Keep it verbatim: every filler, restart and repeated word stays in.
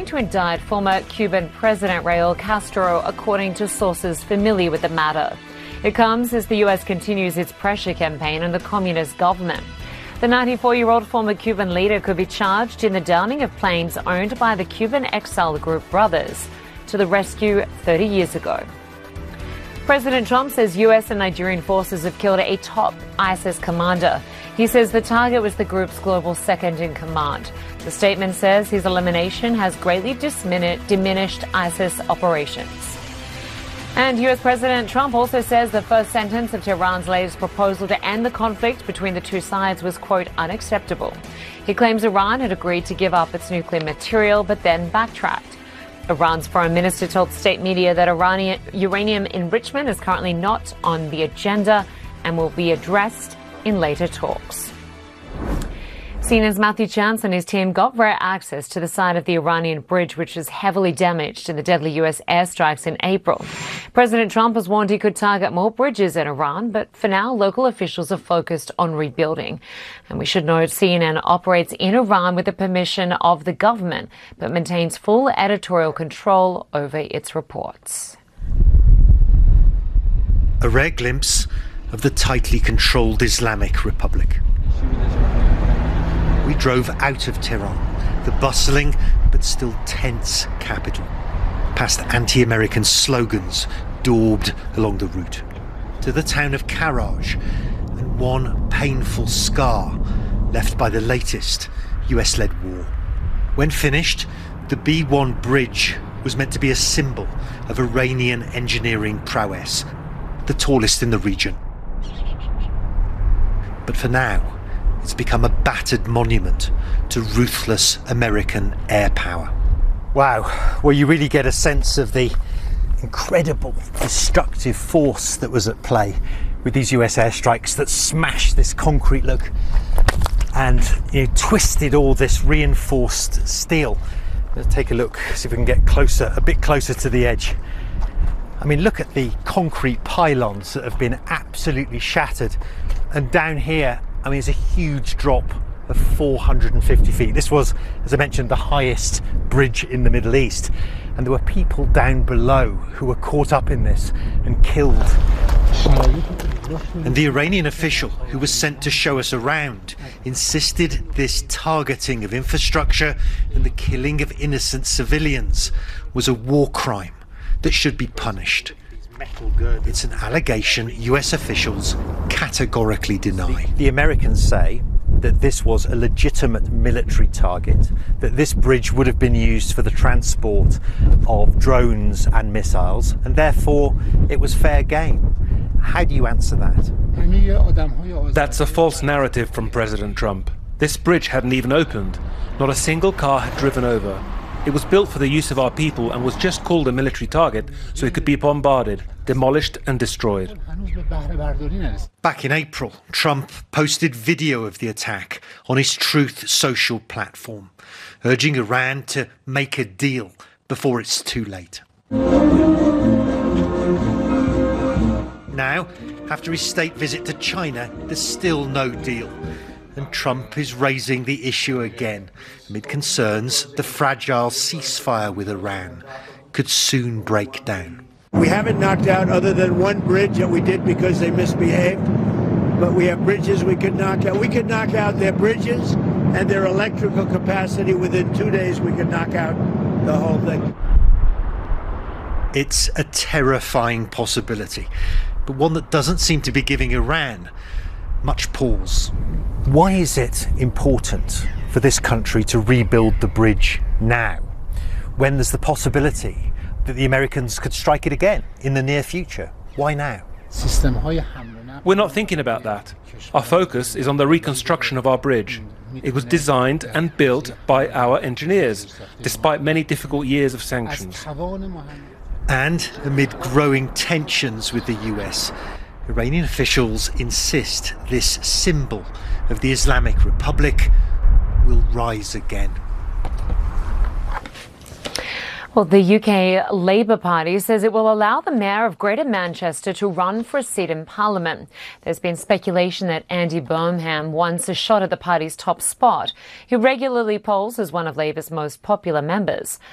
going to indict former Cuban President Raul Castro, according to sources familiar with the matter. It comes as the U S continues its pressure campaign on the communist government. The ninety-four-year-old former Cuban leader could be charged in the downing of planes owned by the Cuban exile group Brothers to the rescue thirty years ago. President Trump says U S and Nigerian forces have killed a top ISIS commander. He says the target was the group's global second-in-command. The statement says his elimination has greatly diminished ISIS operations. And U S President Trump also says the first sentence of Tehran's latest proposal to end the conflict between the two sides was, quote, unacceptable. He claims Iran had agreed to give up its nuclear material, but then backtracked. Iran's foreign minister told state media that Iranian uranium enrichment is currently not on the agenda and will be addressed in later talks. C N N's Matthew Chance and his team got rare access to the side of the Iranian bridge, which was heavily damaged in the deadly U S airstrikes in April. President Trump has warned he could target more bridges in Iran, but for now, local officials are focused on rebuilding. And we should note C N N operates in Iran with the permission of the government, but maintains full editorial control over its reports. A rare glimpse of the tightly controlled Islamic Republic. We drove out of Tehran, the bustling but still tense capital, past anti-American slogans daubed along the route, to the town of Karaj and one painful scar left by the latest U S-led war. When finished, the B one bridge was meant to be a symbol of Iranian engineering prowess, the tallest in the region. But for now, it's become a battered monument to ruthless American air power. Wow, well, you really get a sense of the incredible destructive force that was at play with these U S airstrikes that smashed this concrete, look, and, you know, twisted all this reinforced steel. Let's take a look, see if we can get closer, a bit closer to the edge. I mean, look at the concrete pylons that have been absolutely shattered. And down here, I mean, it's a huge drop of four hundred fifty feet. This was, as I mentioned, the highest bridge in the Middle East. And there were people down below who were caught up in this and killed. And the Iranian official who was sent to show us around insisted this targeting of infrastructure and the killing of innocent civilians was a war crime that should be punished. It's an allegation U S officials categorically deny. The Americans say that this was a legitimate military target, that this bridge would have been used for the transport of drones and missiles, and therefore it was fair game. How do you answer that? That's a false narrative from President Trump. This bridge hadn't even opened. Not a single car had driven over. It was built for the use of our people and was just called a military target so it could be bombarded, demolished and destroyed. Back in April, Trump posted video of the attack on his Truth Social platform, urging Iran to make a deal before it's too late. Now, after his state visit to China, there's still no deal. And Trump is raising the issue again amid concerns the fragile ceasefire with Iran could soon break down. We haven't knocked out other than one bridge that we did because they misbehaved, but we have bridges we could knock out. We could knock out their bridges and their electrical capacity. Within two days, we could knock out the whole thing. It's a terrifying possibility, but one that doesn't seem to be giving Iran much pause. Why is it important for this country to rebuild the bridge now, when there's the possibility that the Americans could strike it again in the near future? Why now? We're not thinking about that. Our focus is on the reconstruction of our bridge. It was designed and built by our engineers, despite many difficult years of sanctions. And amid growing tensions with the U S, Iranian officials insist this symbol of the Islamic Republic will rise again. Well, the U K Labour Party says it will allow the Mayor of Greater Manchester to run for a seat in Parliament. There's been speculation that Andy Burnham wants a shot at the party's top spot. He regularly polls as one of Labour's most popular members.